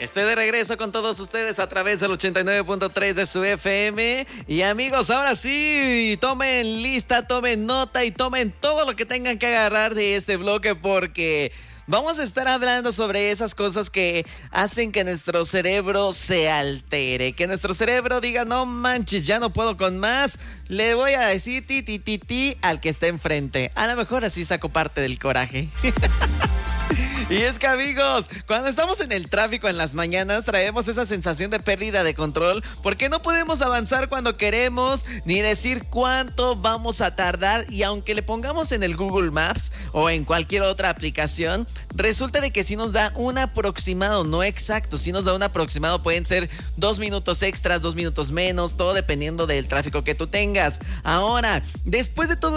Estoy de regreso con todos ustedes a través del 89.3 de su FM. Y amigos, ahora sí, tomen lista, tomen nota y tomen todo lo que tengan que agarrar de este bloque, porque vamos a estar hablando sobre esas cosas que hacen que nuestro cerebro se altere, que nuestro cerebro diga, no manches, ya no puedo con más, le voy a decir ti al que está enfrente. A lo mejor así saco parte del coraje. Y es que, amigos, cuando estamos en el tráfico en las mañanas traemos esa sensación de pérdida de control, porque no podemos avanzar cuando queremos ni decir cuánto vamos a tardar, y aunque le pongamos en el Google Maps o en cualquier otra aplicación, resulta de que sí nos da un aproximado, no exacto, sí nos da un aproximado, pueden ser 2 minutos extras, 2 minutos menos, todo dependiendo del tráfico que tú tengas. Ahora, después de todo